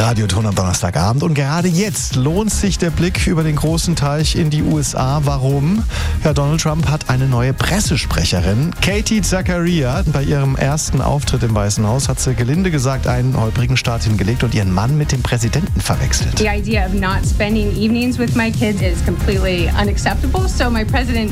Radioton am Donnerstagabend. Und gerade jetzt lohnt sich der Blick über den großen Teich in die USA. Warum? Ja, Donald Trump hat eine neue Pressesprecherin. Katie Zachariah. Bei ihrem ersten Auftritt im Weißen Haus hat sie gelinde gesagt einen holprigen Start hingelegt und ihren Mann mit dem Präsidenten verwechselt. The idea of not spending evenings with my kids is completely unacceptable. So my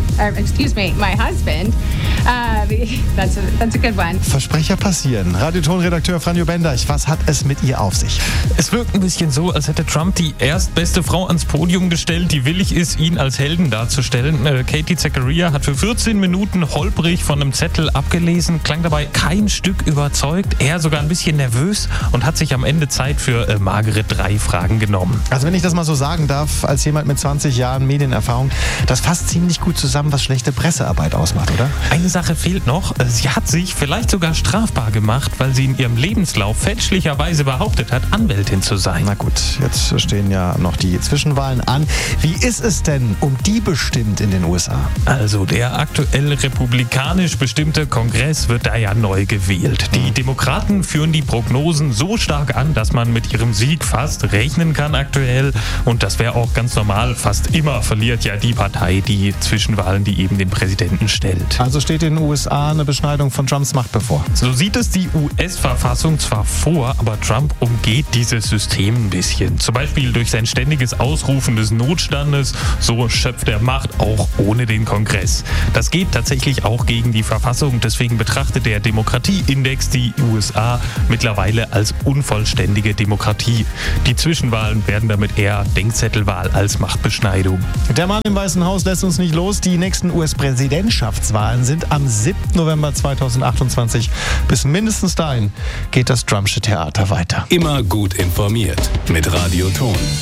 my husband, that's a good one. Versprecher passieren. Radioton-Redakteur Franjo Bendeich, was hat es mit ihr auf sich? Es wirkt ein bisschen so, als hätte Trump die erstbeste Frau ans Podium gestellt, die willig ist, ihn als Helden darzustellen. Katie Zachariah hat für 14 Minuten holprig von einem Zettel abgelesen, klang dabei kein Stück überzeugt, eher sogar ein bisschen nervös und hat sich am Ende Zeit für magere 3 Fragen genommen. Also wenn ich das mal so sagen darf, als jemand mit 20 Jahren Medienerfahrung, das fasst ziemlich gut zusammen, was schlechte Pressearbeit ausmacht, oder? Eine Sache fehlt noch. Sie hat sich vielleicht sogar strafbar gemacht, weil sie in ihrem Lebenslauf fälschlicherweise behauptet hat, Anwältin zu sein. Na gut, jetzt stehen ja noch die Zwischenwahlen an. Wie ist es denn um die bestimmt in den USA? Also der aktuell republikanisch bestimmte Kongress wird da ja neu gewählt. Die Demokraten führen die Prognosen so stark an, dass man mit ihrem Sieg fast rechnen kann aktuell. Und das wäre auch ganz normal. Fast immer verliert ja die Partei die Zwischenwahlen, die eben den Präsidenten stellt. Also steht in den USA eine Beschneidung von Trumps Macht bevor. So sieht es die US-Verfassung zwar vor, aber Trump umgeht dieses System ein bisschen. Zum Beispiel durch sein ständiges Ausrufen des Notstandes. So schöpft er Macht auch ohne den Kongress. Das geht tatsächlich auch gegen die Verfassung. Deswegen betrachtet der Demokratieindex die USA mittlerweile als unvollständige Demokratie. Die Zwischenwahlen werden damit eher Denkzettelwahl als Machtbeschneidung. Der Mann im Weißen Haus lässt uns nicht los. Die nächsten US-Präsidentschaftswahlen sind am 7. November 2028. Bis mindestens dahin geht das Trumpsche Theater weiter. Immer gut informiert mit Radioton.